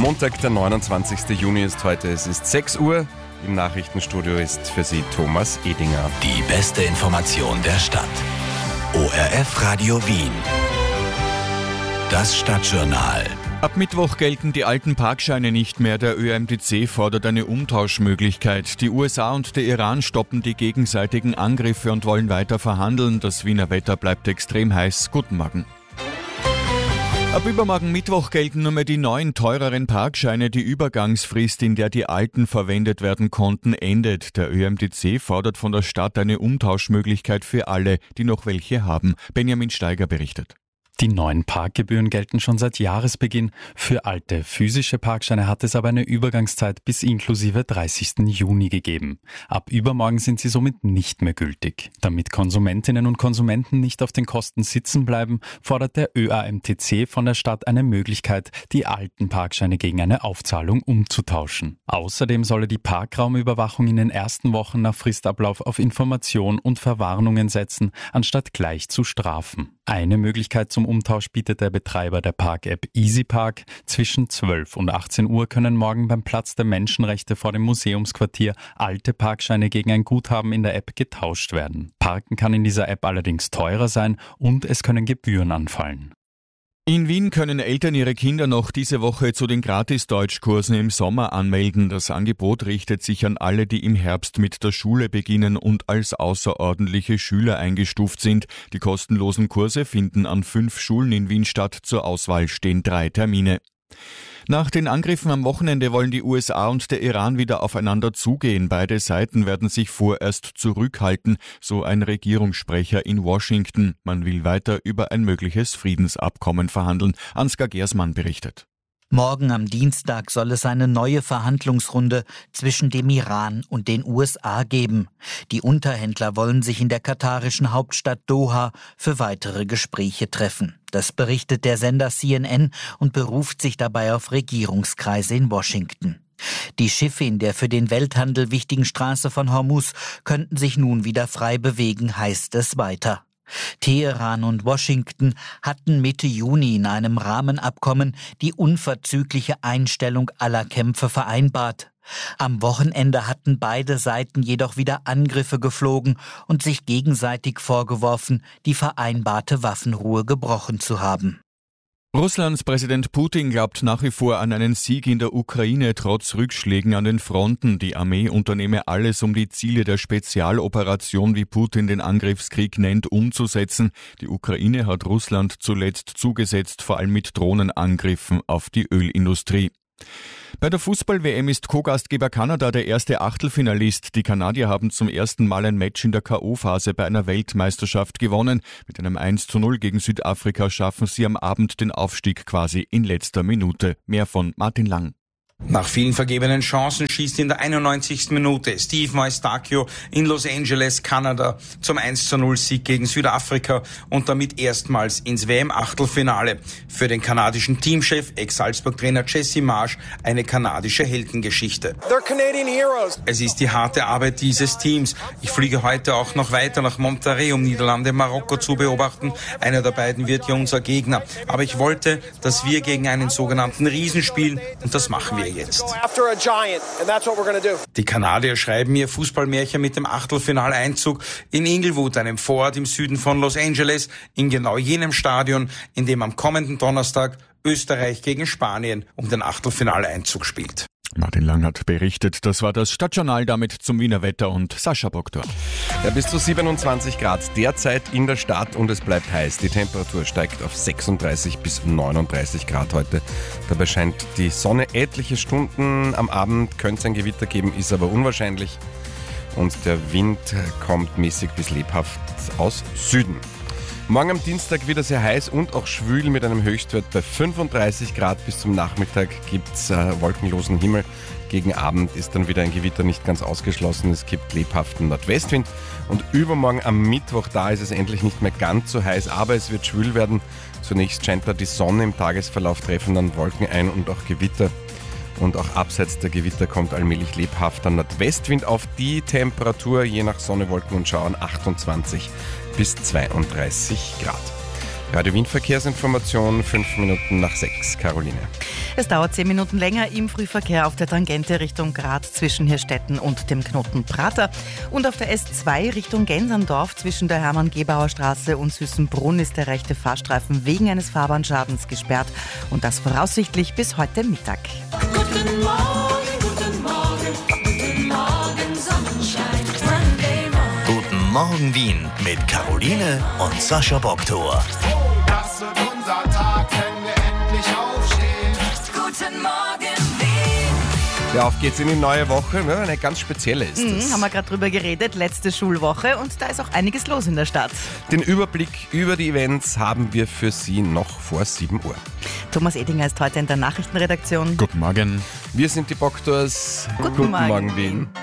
Montag, der 29. Juni ist heute. Es ist 6 Uhr. Im Nachrichtenstudio ist für Sie Thomas Edinger. Die beste Information der Stadt. ORF Radio Wien. Das Stadtjournal. Ab Mittwoch gelten die alten Parkscheine nicht mehr. Der ÖMTC fordert eine Umtauschmöglichkeit. Die USA und der Iran stoppen die gegenseitigen Angriffe und wollen weiter verhandeln. Das Wiener Wetter bleibt extrem heiß. Guten Morgen. Ab übermorgen Mittwoch gelten nur mehr die neuen, teureren Parkscheine. Die Übergangsfrist, in der die alten verwendet werden konnten, endet. Der ÖMTC fordert von der Stadt eine Umtauschmöglichkeit für alle, die noch welche haben. Benjamin Steiger berichtet. Die neuen Parkgebühren gelten schon seit Jahresbeginn. Für alte physische Parkscheine hat es aber eine Übergangszeit bis inklusive 30. Juni gegeben. Ab übermorgen sind sie somit nicht mehr gültig. Damit Konsumentinnen und Konsumenten nicht auf den Kosten sitzen bleiben, fordert der ÖAMTC von der Stadt eine Möglichkeit, die alten Parkscheine gegen eine Aufzahlung umzutauschen. Außerdem solle die Parkraumüberwachung in den ersten Wochen nach Fristablauf auf Information und Verwarnungen setzen, anstatt gleich zu strafen. Eine Möglichkeit zum Umtausch bietet der Betreiber der Park-App EasyPark. Zwischen 12 und 18 Uhr können morgen beim Platz der Menschenrechte vor dem Museumsquartier alte Parkscheine gegen ein Guthaben in der App getauscht werden. Parken kann in dieser App allerdings teurer sein und es können Gebühren anfallen. In Wien können Eltern ihre Kinder noch diese Woche zu den Gratis-Deutschkursen im Sommer anmelden. Das Angebot richtet sich an alle, die im Herbst mit der Schule beginnen und als außerordentliche Schüler eingestuft sind. Die kostenlosen Kurse finden an 5 Schulen in Wien statt. Zur Auswahl stehen 3 Termine. Nach den Angriffen am Wochenende wollen die USA und der Iran wieder aufeinander zugehen. Beide Seiten werden sich vorerst zurückhalten, so ein Regierungssprecher in Washington. Man will weiter über ein mögliches Friedensabkommen verhandeln. Ansgar Gersmann berichtet. Morgen am Dienstag soll es eine neue Verhandlungsrunde zwischen dem Iran und den USA geben. Die Unterhändler wollen sich in der katarischen Hauptstadt Doha für weitere Gespräche treffen. Das berichtet der Sender CNN und beruft sich dabei auf Regierungskreise in Washington. Die Schiffe in der für den Welthandel wichtigen Straße von Hormuz könnten sich nun wieder frei bewegen, heißt es weiter. Teheran und Washington hatten Mitte Juni in einem Rahmenabkommen die unverzügliche Einstellung aller Kämpfe vereinbart. Am Wochenende hatten beide Seiten jedoch wieder Angriffe geflogen und sich gegenseitig vorgeworfen, die vereinbarte Waffenruhe gebrochen zu haben. Russlands Präsident Putin glaubt nach wie vor an einen Sieg in der Ukraine trotz Rückschlägen an den Fronten. Die Armee unternehme alles, um die Ziele der Spezialoperation, wie Putin den Angriffskrieg nennt, umzusetzen. Die Ukraine hat Russland zuletzt zugesetzt, vor allem mit Drohnenangriffen auf die Ölindustrie. Bei der Fußball-WM ist Co-Gastgeber Kanada der erste Achtelfinalist. Die Kanadier haben zum ersten Mal ein Match in der K.O.-Phase bei einer Weltmeisterschaft gewonnen. Mit einem 1:0 gegen Südafrika schaffen sie am Abend den Aufstieg quasi in letzter Minute. Mehr von Martin Lang. Nach vielen vergebenen Chancen schießt in der 91. Minute Steve Moistakio in Los Angeles, Kanada, zum 1:0 Sieg gegen Südafrika und damit erstmals ins WM-Achtelfinale. Für den kanadischen Teamchef, Ex-Salzburg-Trainer Jesse Marsch, eine kanadische Heldengeschichte. Es ist die harte Arbeit dieses Teams. Ich fliege heute auch noch weiter nach Monterrey, um Niederlande, Marokko zu beobachten. Einer der beiden wird ja unser Gegner. Aber ich wollte, dass wir gegen einen sogenannten Riesen spielen und das machen wir jetzt. Die Kanadier schreiben ihr Fußballmärchen mit dem Achtelfinaleinzug in Inglewood, einem Vorort im Süden von Los Angeles, in genau jenem Stadion, in dem am kommenden Donnerstag Österreich gegen Spanien um den Achtelfinaleinzug spielt. Martin Lang hat berichtet. Das war das Stadtjournal, damit zum Wiener Wetter und Sascha Bogdor. Ja, bis zu 27 Grad derzeit in der Stadt und es bleibt heiß. Die Temperatur steigt auf 36 bis 39 Grad heute. Dabei scheint die Sonne etliche Stunden. Am Abend könnte es ein Gewitter geben, ist aber unwahrscheinlich. Und der Wind kommt mäßig bis lebhaft aus Süden. Morgen am Dienstag wieder sehr heiß und auch schwül mit einem Höchstwert bei 35 Grad. Bis zum Nachmittag gibt es wolkenlosen Himmel. Gegen Abend ist dann wieder ein Gewitter nicht ganz ausgeschlossen. Es gibt lebhaften Nordwestwind. Und übermorgen am Mittwoch, da ist es endlich nicht mehr ganz so heiß, aber es wird schwül werden. Zunächst scheint da die Sonne, im Tagesverlauf treffen dann Wolken ein und auch Gewitter. Und auch abseits der Gewitter kommt allmählich lebhafter Nordwestwind auf. Die Temperatur je nach Sonne, Wolken und Schauern 28 bis 32 Grad. Radio Wien Verkehrsinformation, 5 Minuten nach 6. Caroline. Es dauert 10 Minuten länger im Frühverkehr auf der Tangente Richtung Graz zwischen Hirstetten und dem Knoten Prater. Und auf der S2 Richtung Genserndorf zwischen der Hermann-Gebauer Straße und Süßenbrunn ist der rechte Fahrstreifen wegen eines Fahrbahnschadens gesperrt. Und das voraussichtlich bis heute Mittag. Guten Morgen, guten Morgen, guten Morgen, Sonnenschein, Monday morning. Guten Morgen Wien mit Caroline und Sascha Boktor. Das wird unser Tag, wenn wir endlich aufstehen. Guten Morgen, Wien. Ja, auf geht's in die neue Woche. Ja, eine ganz spezielle ist es. Haben wir gerade drüber geredet, letzte Schulwoche und da ist auch einiges los in der Stadt. Den Überblick über die Events haben wir für Sie noch vor 7 Uhr. Thomas Edinger ist heute in der Nachrichtenredaktion. Guten Morgen. Wir sind die Boktors. Guten Morgen, Wien.